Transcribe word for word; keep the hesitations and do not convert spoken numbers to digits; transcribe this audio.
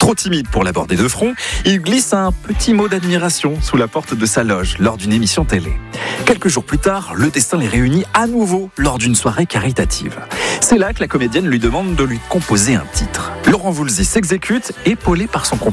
Trop timide pour l'aborder de front, il glisse un petit mot d'admiration sous la porte de sa loge lors d'une émission télé. Quelques jours plus tard, le destin les réunit à nouveau lors d'une soirée caritative. C'est là que la comédienne lui demande de lui composer un titre. Laurent Voulzy s'exécute, épaulé par son compagnon.